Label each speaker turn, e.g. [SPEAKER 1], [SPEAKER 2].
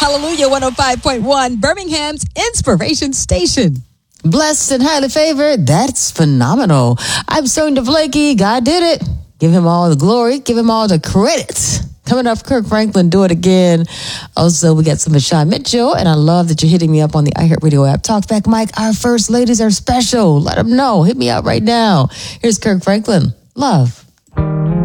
[SPEAKER 1] Hallelujah 105.1, Birmingham's Inspiration Station.
[SPEAKER 2] Blessed and highly favored. That's phenomenal. I'm Sonia Blakey. God did it. Give him all the glory. Give him all the credit. Coming up, Kirk Franklin, Do It Again. Also, we got some of Sean Mitchell, and I love that you're hitting me up on the iHeartRadio app. Talkback Mike, our first ladies are special. Let them know. Hit me up right now. Here's Kirk Franklin. Love.